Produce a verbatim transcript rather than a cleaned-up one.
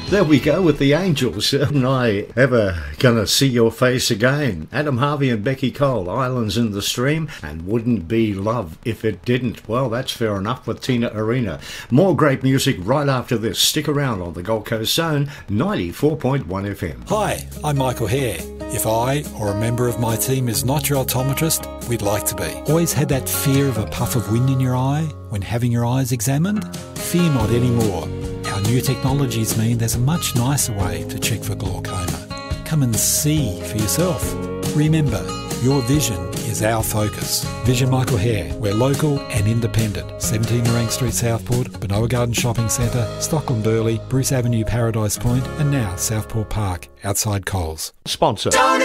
There we go with the Angels. Am I ever gonna see your face again? Adam Harvey and Becky Cole, Islands in the Stream, and Wouldn't Be Love If It Didn't. Well, that's fair enough with Tina Arena. More great music right after this. Stick around on the Gold Coast Zone, ninety-four point one F M. Hi, I'm Michael Hare. If I or a member of my team is not your optometrist, we'd like to be. Always had that fear of a puff of wind in your eye when having your eyes examined? Fear not anymore. Our new technologies mean there's a much nicer way to check for glaucoma. Come and see for yourself. Remember, your vision is our focus. Vision Michael Hare. We're local and independent. seventeen Nerang Street, Southport, Benoa Garden Shopping Centre, Stockland Burley, Bruce Avenue, Paradise Point, and now Southport Park, outside Coles. Sponsor. Don't